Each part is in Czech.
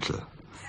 odmítl.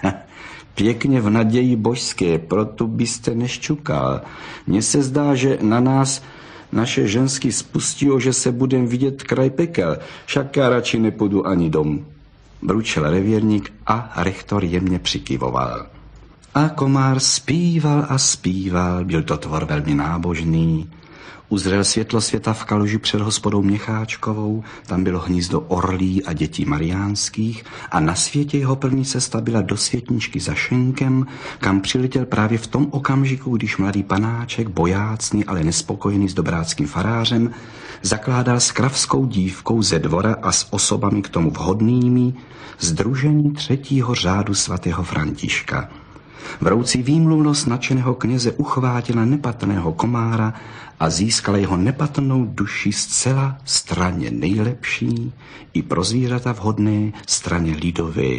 Pěkně v naději božské, proto byste nešťukal. Mně se zdá, že na nás naše ženský spustilo, že se budem vidět kraj pekel, však já radši nepůjdu ani domů. Bručel revírník a rektor jemně přikyvoval. A komár zpíval a zpíval, byl to tvor velmi nábožný. Uzřel světlo světa v kaluži před hospodou Měcháčkovou, tam bylo hnízdo orlí a dětí mariánských a na světě jeho první cesta byla do Světničky za Šenkem, kam přiletěl právě v tom okamžiku, když mladý panáček, bojácný, ale nespokojený s dobráckým farářem, zakládal s kravskou dívkou ze dvora a s osobami k tomu vhodnými sdružení 3. řádu svatého Františka. Vroucí výmluvnost nadšeného kněze uchvátila nepatrného komára a získala jeho nepatrnou duši zcela straně nejlepší i pro zvířata vhodné straně lidové.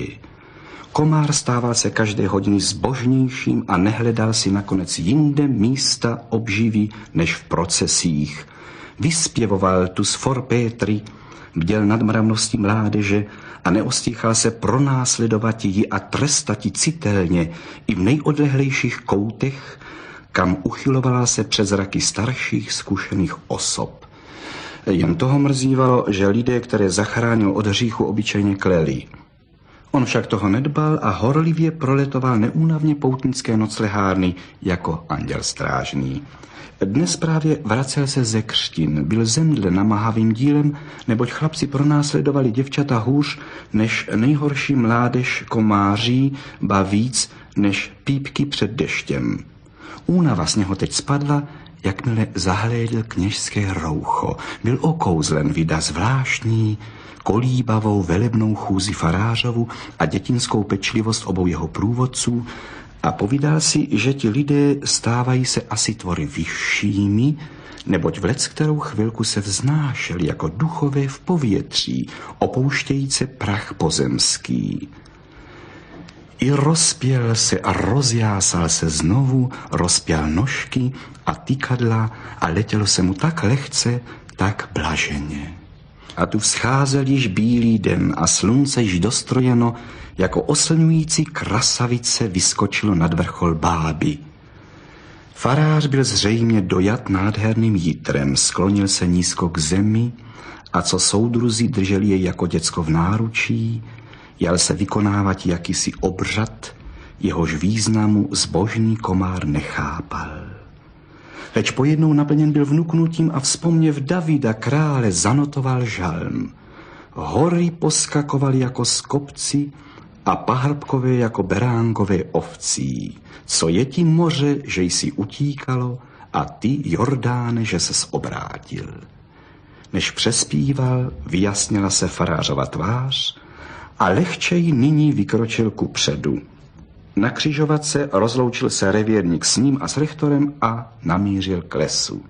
Komár stával se každé hodiny zbožnějším a nehledal si nakonec jinde místa obživy než v procesích. Vyspěvoval tu z forpétry, bděl nad mravností mládeže a neostýchal se pronásledovat ji a trestat ji citelně i v nejodlehlejších koutech, kam uchylovala se přes zraky starších zkušených osob. Jen toho mrzívalo, že lidé, které zachránil od hříchu, obyčejně kleli. On však toho nedbal a horlivě proletoval neúnavně poutnické noclehárny jako anděl strážný. Dnes právě vracel se ze křtin, byl zemdle namáhavým dílem, neboť chlapci pronásledovali děvčata hůř než nejhorší mládež komáří, ba víc než pípky před deštěm. Únava z něho teď spadla, jakmile zahlédl kněžské roucho. Byl okouzlen vida zvláštní, kolíbavou velebnou chůzi farářovu a dětinskou pečlivost obou jeho průvodců a povídal si, že ti lidé stávají se asi tvory vyššími, neboť v leckerou chvilku se vznášeli jako duchové v povětří, opouštějíce prach pozemský. I rozpěl se a rozjásal se znovu, rozpěl nožky a tykadla a letělo se mu tak lehce, tak blaženě. A tu vzcházel již bílý den a slunce již dostrojeno jako oslňující krasavice vyskočilo nad vrchol Báby. Farář byl zřejmě dojat nádherným jitrem, sklonil se nízko k zemi a co soudruzi drželi jej jako děcko v náručí, jel se vykonávat jakýsi obřad, jehož významu zbožný komár nechápal. Leč pojednou naplněn byl vnuknutím a vzpomněv Davida krále zanotoval žalm. Hory poskakovaly jako skopci a pahrbkové jako beránkové ovcí. Co je ti moře, že jsi utíkalo a ty, Jordáne, že ses obrátil. Než přespíval, vyjasnila se farářova tvář a lehčej nyní vykročil ku předu. Na křižovatce rozloučil se revírník s ním a s rektorem a namířil k lesu.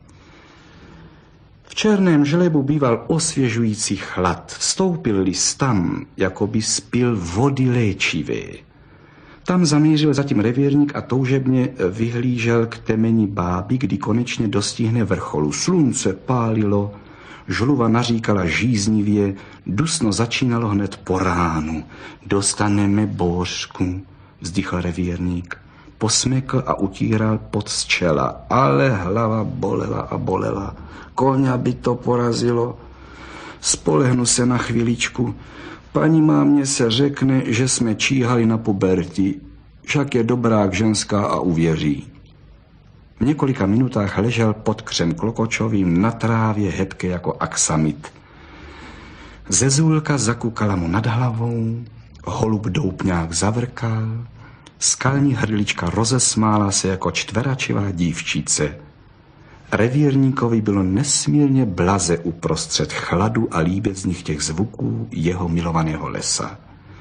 V černém žlebu býval osvěžující chlad. Vstoupil-li tam, jako by spil vody léčivé. Tam zamířil zatím revírník a toužebně vyhlížel k temeni Báby, kdy konečně dostihne vrcholu. Slunce pálilo, žluva naříkala žíznivě, dusno začínalo hned po ránu. Dostaneme Božku, vzdychl revírník. Posmekl a utíral pot z čela, ale hlava bolela a bolela. Koňa by to porazilo. Spolehnu se na chviličku. Paní mámě se řekne, že jsme číhali na puberti. Však je dobrák ženská a uvěří. V několika minutách ležel pod křem klokočovým na trávě hebké jako aksamit. Zezůlka zakukala mu nad hlavou, holub doupňák zavrkal, skalní hrdlička rozesmála se jako čtveračivá dívčice. Revírníkovi bylo nesmírně blaze uprostřed chladu a líbezných těch zvuků jeho milovaného lesa.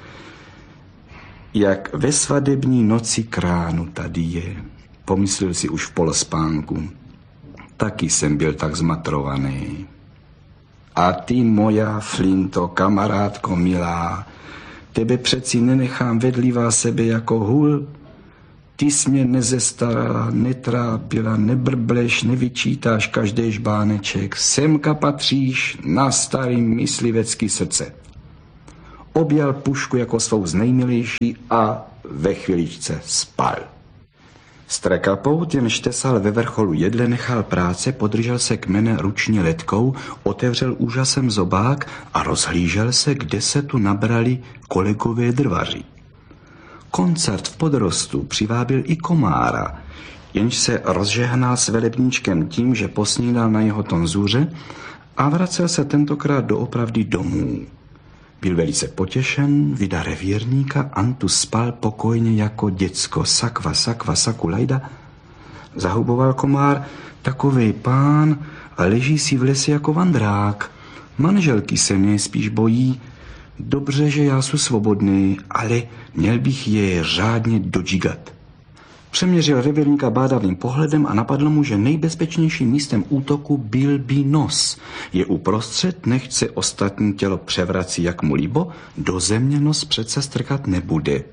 Jak ve svadební noci kránu tady je, pomyslel si už v polospánku. Taky jsem byl tak zmatrovaný. A ty, moja Flinto, kamarádko milá, tebe přeci nenechám vedlivá sebe jako hůl. Ty jsi mě nezestarala, netrápila, nebrbleš, nevyčítáš každý žbáneček. Semka patříš na starý myslivecký srdce. objal pušku jako svou znejmilejší a ve chviličce spal. Strekapout, jenž tesal ve vrcholu jedle, nechal práce, podržel se kmene ručně letkou, otevřel úžasem zobák a rozhlížel se, kde se tu nabrali kolegové drvaři. Koncert v podrostu přivábil i komára, jenž se rozžehnal s velebníčkem tím, že posnídal na jeho tonzuře a vracel se tentokrát doopravdy domů. Byl velice potěšen, vida revírníka, Antu spal pokojně jako děcko. Sakva, sakva, sakulajda. Zahuboval komár, takovej pán a leží si v lese jako vandrák. Manželky se mě spíš bojí. Dobře, že já jsou svobodný, ale měl bych je řádně dodžigat. Přeměřil revírníka bádavým pohledem a napadlo mu, že nejbezpečnějším místem útoku byl by nos. Je uprostřed, nechť se ostatní tělo převrací jak mu líbo, do země nos přece strkat nebude.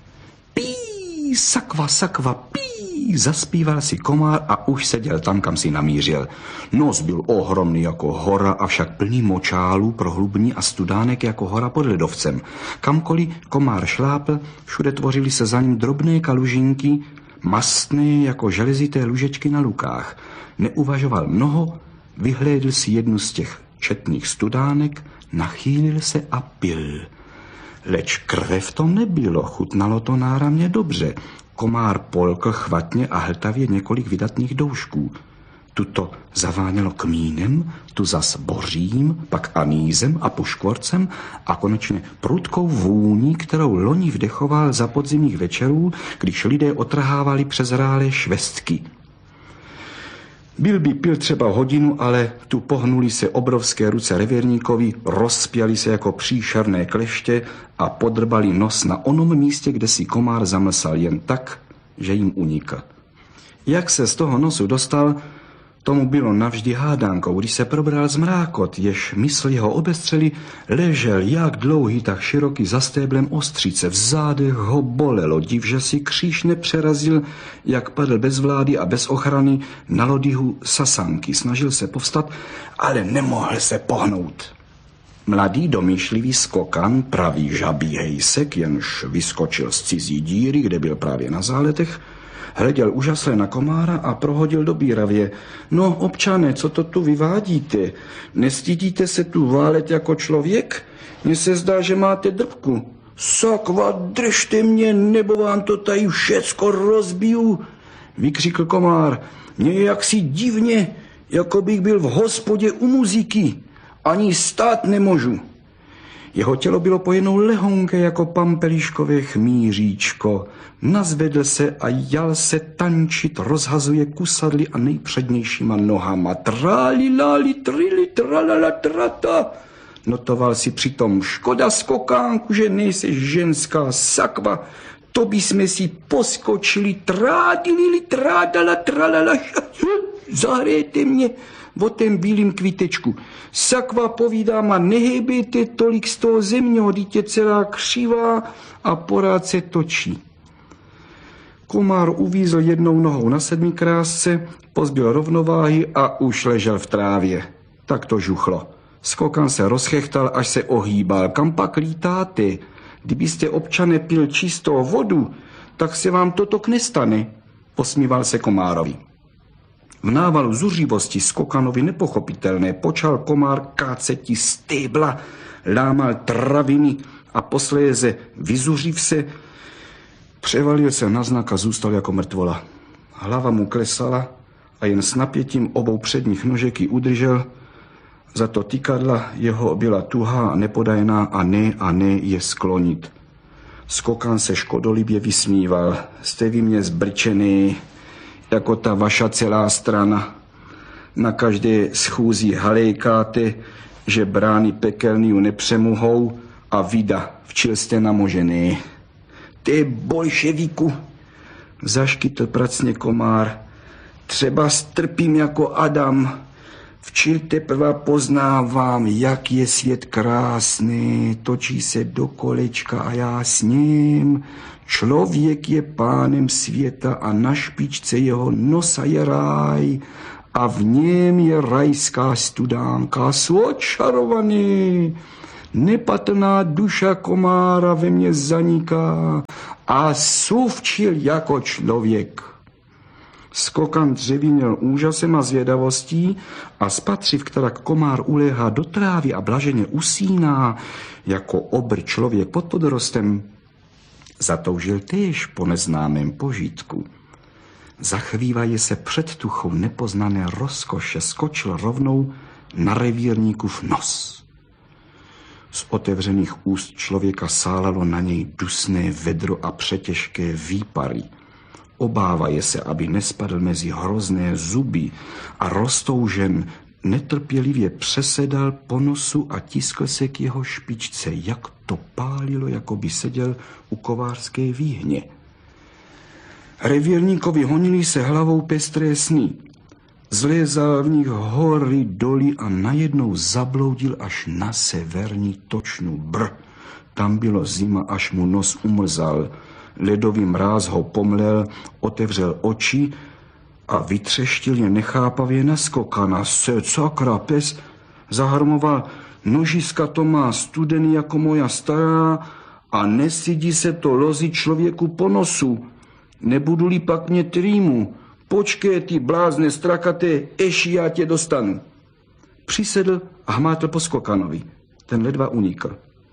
Pí, sakva, sakva, pí, zaspíval si komár a už seděl tam, kam si namířil. Nos byl ohromný jako hora, avšak plný močálů, prohlubní a studánek jako hora pod ledovcem. Kamkoliv komár šlápl, všude tvořily se za ním drobné kalužinky, mastné jako železité lužečky na lukách. Neuvažoval mnoho, vyhlédl si jednu z těch četných studánek, nachýlil se a pil. Leč krve v tom nebylo, chutnalo to náramně dobře. Komár polkl chvatně a hltavě několik vydatných doušků. Tuto zavánělo kmínem, tu zas bořím, pak anízem a puškvorcem a konečně prudkou vůní, kterou loni vdechoval za podzimních večerů, když lidé otrhávali přezrálé švestky. Byl by pil třeba hodinu, ale tu pohnuli se obrovské ruce revírníkovi, rozpěli se jako příšerné kleště a podrbali nos na onom místě, kde si komár zamlsal jen tak, že jim unikl. Jak se z toho nosu dostal, tomu bylo navždy hádánkou, když se probral zmrákot, jež mysl jeho obestřeli, ležel jak dlouhý, tak široký za stéblem ostřice. V zádech ho bolelo, div, že si kříž nepřerazil, jak padl bez vlády a bez ochrany na lodyhu sasanky. Snažil se povstat, ale nemohl se pohnout. Mladý domýšlivý skokan, pravý žabí hejsek, jenž vyskočil z cizí díry, kde byl právě na záletech, hleděl úžasle na komára a prohodil dobíravě. No, občané, co to tu vyvádíte? Nestydíte se tu válet jako člověk? Mně se zdá, že máte drbku. Sakva, držte mě, nebo vám to tady všecko rozbiju, vykřikl komár. Mně je jaksi divně, jako bych byl v hospodě u muziky. Ani stát nemůžu. Jeho tělo bylo pojenou lehonké jako pampeliškové chmíříčko. Nazvedl se a jal se tančit, rozhazuje kusadly a nejpřednějšíma nohama. Tralilali, trili, tralala, trata. Notoval si přitom, škoda skokánku, že nejseš ženská, sakva. To by jsme si poskočili, trádili, trádala, tralala. Zahrajte mě o ten bílým kvítečku. Sakva, povídám, a nehejbejte tolik z toho zemního, dítě celá křivá a porád se točí. Komár uvízl jednou nohou na sedmikrásce, pozbyl rovnováhy a už ležel v trávě. Tak to žuchlo. Skokan se rozchechtal, až se ohýbal. Kam pak lítáte? Kdybyste, občane, pil čistou vodu, tak se vám toto nestane, posmíval se komárovi. V návalu zuřivosti skokanovi nepochopitelné počal komár káceti stébla, lámal traviny a posléze vyzuřiv se, převalil se na znak a zůstal jako mrtvola. Hlava mu klesala a jen s napětím obou předních nožek ji udržel, za to tykadla jeho byla tuhá a nepodajná a ne je sklonit. Skokan se škodolibě vysmíval. Jste vy mě zbrčený, jako ta vaša celá strana. Na každé schůzi halejkáte, že brány pekelný ju nepřemohou a vida, včil jste namožený. Ty bolševiku, zaškytl pracně komár, třeba strpím jako Adam. Včil teprve poznávám, jak je svět krásný, točí se do kolečka a já s ním. Člověk je pánem světa a na špičce jeho nosa je ráj a v něm je rajská studánka. Jsou očarovaný. Nepatrná duša komára ve mně zaniká a suvčil jako člověk. Skokan dřevěněl úžasem a zvědavostí a spatřiv, kterak komár uléhá do trávy a blaženě usíná, jako obr člověk pod podrostem, zatoužil též po neznámém požitku. Zachvívaje se před tuchou nepoznané rozkoše, skočil rovnou na revírníkův nos. Z otevřených úst člověka sálalo na něj dusné vedro a přetěžké výpary. Obávaje se, aby nespadl mezi hrozné zuby a roztoužen netrpělivě přesedal po nosu a tiskl se k jeho špičce, jak to pálilo, jako by seděl u kovářské výhně. Revírníkovi honili se hlavou pestré sny. Zlézal v nich hory, doly a najednou zabloudil až na severní točnu Br. Tam bylo zima, až mu nos umrzal. Ledový mráz ho pomlel, otevřel oči a vytřeštil je nechápavě na skokana. Se sakra, pes, zahrmoval, nožiska to má studený jako moja stará a nesydí se to lozi člověku po nosu. Nebudu-li pak mě trýmu, počkej ty blázne strakaté, eši já tě dostanu. Přisedl a hmátl po skokanovi. Ten ledva unikl.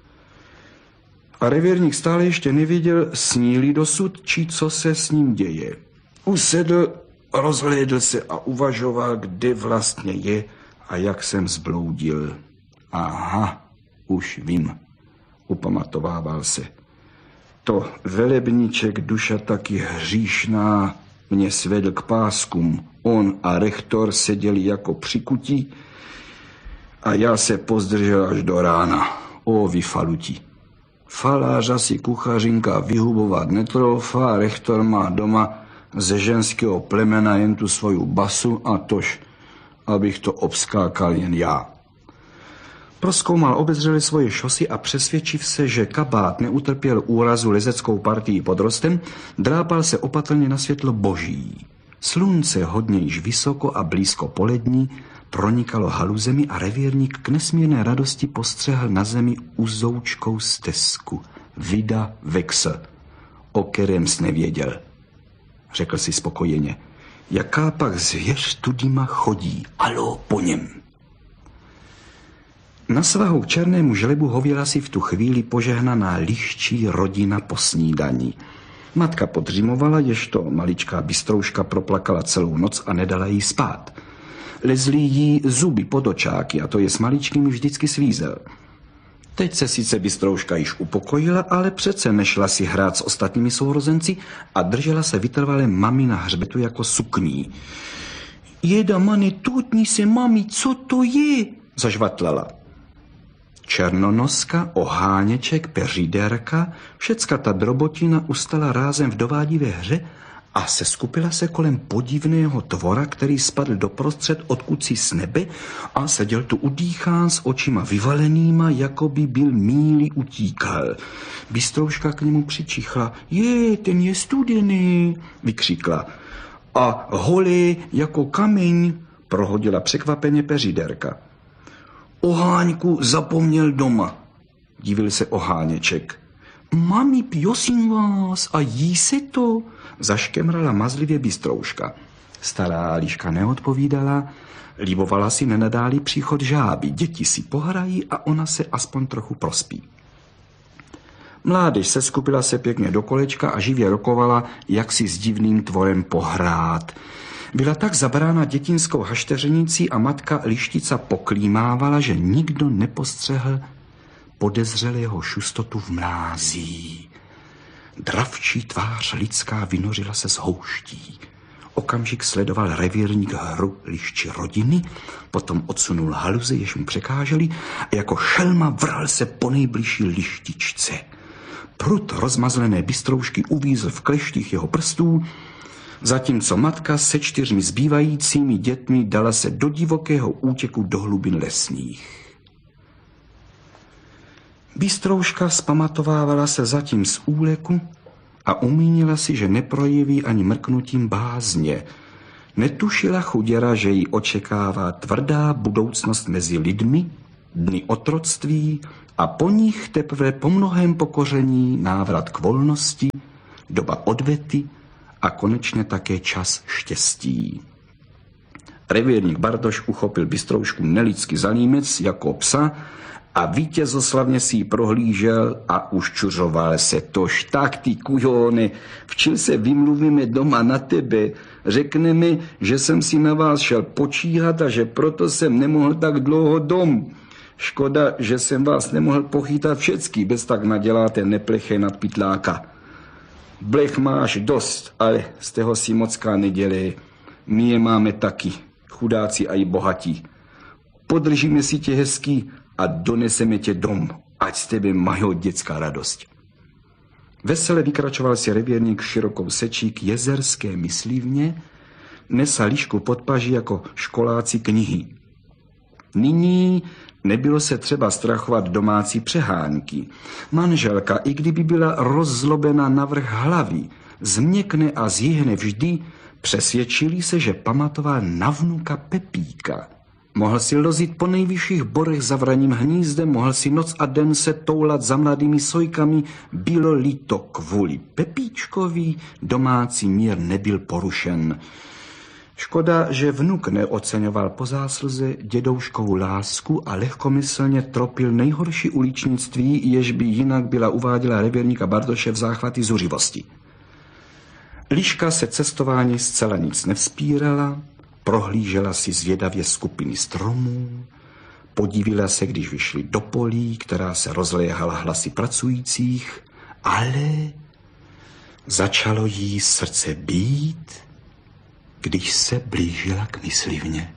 A revírník stále ještě nevěděl, sní-li dosud, či co se s ním děje. Usedl, rozhlédl se a uvažoval, kde vlastně je a jak jsem zbloudil. Aha, už vím, upamatovával se. To velebníček, duša taky hříšná, mě svedl k páskům. On a rektor seděli jako přikutí a já se pozdržel až do rána. O, vy faluti. Falářa si kuchařinka vyhubovat netroufá, rektor má doma ze ženského plemena jen tu svoju basu a tož, abych to obskákal jen já. Prozkoumal obezřeli svoje šosy a přesvědčiv se, že kabát neutrpěl úrazu lezeckou partii pod rostem, drápal se opatrně na světlo boží. Slunce hodně již vysoko a blízko polední pronikalo haluzemi a revírník k nesmírné radosti postřehl na zemi uzoučkou stezku. Vida Vexl, o kterém jsi nevěděl, řekl si spokojeně. Jaká pak zvěř tudýma chodí, alo po něm. Na svahu k černému žlebu hověla si v tu chvíli požehnaná liščí rodina po snídaní. Matka podřímovala, ježto maličká bystrouška proplakala celou noc a nedala jí spát. Lezly jí zuby pod očáky a to je s maličkým vždycky svízel. Teď se sice bystrouška již upokojila, ale přece nešla si hrát s ostatními sourozenci a držela se vytrvale mami na hřbetu jako sukní. Jeda, mane, tutni se, mami, co to je? Zažvatlala. Černonoska, oháněček, peřiderka, všecka ta drobotina ustala rázem v dovádivé hře a seskupila se kolem podivného tvora, který spadl doprostřed odkud z nebe a seděl tu udýchán s očima vyvalenýma, jako by byl míli utíkal. Bystrouška k němu přičichla. Ten je studený, vykřikla. A holý jako kameň, prohodila překvapeně peřiderka. Oháňku zapomněl doma, divil se oháněček. Mami, prosím vás, a jí se to? Zaškemrala mazlivě bystrouška. Stará liška neodpovídala, líbovala si nenadálý příchod žáby. Děti si pohrají a ona se aspoň trochu prospí. Mládež seskupila se pěkně do kolečka a živě rokovala, jak si s divným tvorem pohrát. Byla tak zabrána dětinskou hašteřenicí a matka lištica poklímávala, že nikdo nepostřehl podezřelého šustotu v mlází. Dravčí tvář lidská vynořila se z houští. Okamžik sledoval revírník hru lišči rodiny, potom odsunul haluze, jež mu překáželi a jako šelma vrhl se po nejbližší lištičce. Prut rozmazlené bystroušky uvízl v kleštích jeho prstů, zatímco matka se 4 zbývajícími dětmi dala se do divokého útěku do hlubin lesních. Bystrouška zpamatovávala se zatím z úleku a umínila si, že neprojeví ani mrknutím bázně. Netušila chuděra, že jí očekává tvrdá budoucnost mezi lidmi dny otroctví a po nich teprve po mnohém pokoření návrat k volnosti, doba odvety a konečně také čas štěstí. Revírník Bartoš uchopil bystroušku nelidsky za límec jako psa a vítězoslavně si ji prohlížel a uščuřoval se. Tož tak, ty kujone, včil se vymluvíme doma na tebe. Řekneme, že jsem si na vás šel počíhat a že proto jsem nemohl tak dlouho dom. Škoda, že jsem vás nemohl pochytat všecky, bez tak naděláte nepleché nad pytláka. Blech máš dost, ale z toho si mocká nedělej. My je máme taky, chudáci a i bohatí. Podržíme si tě hezký a doneseme tě dom, ať z tebe mají dětská radost. Vesele vykračoval si revírník širokou sečí k jezerské myslivně, nesa líšku pod paží jako školáci knihy. Nyní nebylo se třeba strachovat domácí přehánky. Manželka, i kdyby byla rozzlobena navrch hlavy, změkne a zjihne vždy, přesvědčili se, že pamatoval na vnuka Pepíka. Mohl si lozit po nejvyšších borech za vraním hnízdem, mohl si noc a den se toulat za mladými sojkami, bylo-li to kvůli Pepíčkovi, domácí mír nebyl porušen. Škoda, že vnuk neoceňoval po zásluze dědouškovou lásku a lehkomyslně tropil nejhorší uličnictví, jež by jinak byla uváděla revírníka Bartoše v záchvaty zuřivosti. Liška se cestování zcela nic nevzpírala, prohlížela si zvědavě skupiny stromů, podívila se, když vyšli do polí, která se rozléhala hlasy pracujících, ale začalo jí srdce být, když se blížila k myslivně.